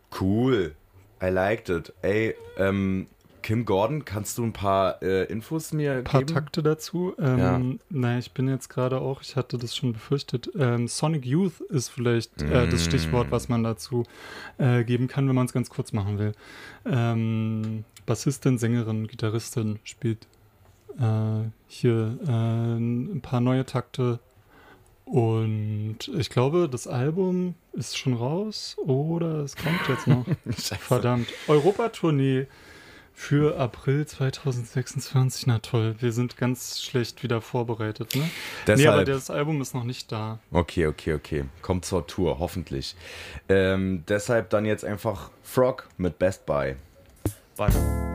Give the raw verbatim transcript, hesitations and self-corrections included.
Cool. I liked it. Ey, ähm, Kim Gordon, kannst du ein paar äh, Infos mir Ein paar geben? Takte dazu. Ähm, Ja. Naja, ich bin jetzt gerade auch, ich hatte das schon befürchtet, ähm, Sonic Youth ist vielleicht äh, das Stichwort, was man dazu äh, geben kann, wenn man es ganz kurz machen will. Ähm, Bassistin, Sängerin, Gitarristin spielt äh, hier äh, ein paar neue Takte. Und ich glaube, das Album ist schon raus oder es kommt jetzt noch. Scheiße. Verdammt. Europatournee für April zwanzig sechsundzwanzig. Na toll, wir sind ganz schlecht wieder vorbereitet, ne? Deshalb. Nee, aber das Album ist noch nicht da. Okay, okay, okay. Kommt zur Tour, hoffentlich. Ähm, deshalb dann jetzt einfach Frog mit Best Buy. Weiter.